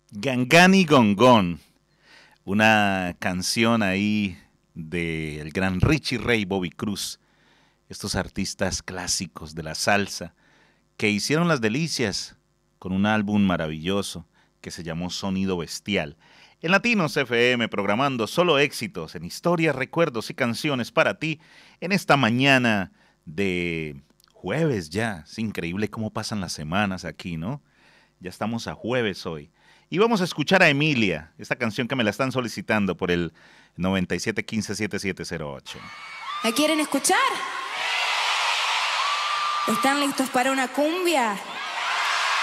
Gangani Gongón, una canción ahí del gran Richie Ray, Bobby Cruz, estos artistas clásicos de la salsa que hicieron las delicias con un álbum maravilloso que se llamó Sonido Bestial. En Latinos FM, programando solo éxitos en historias, recuerdos y canciones para ti en esta mañana de jueves ya. Es increíble cómo pasan las semanas aquí, ¿no? Ya estamos a jueves hoy. Y vamos a escuchar a Emilia, esta canción que me la están solicitando por el 97157708. ¿La quieren escuchar? ¿Están listos para una cumbia?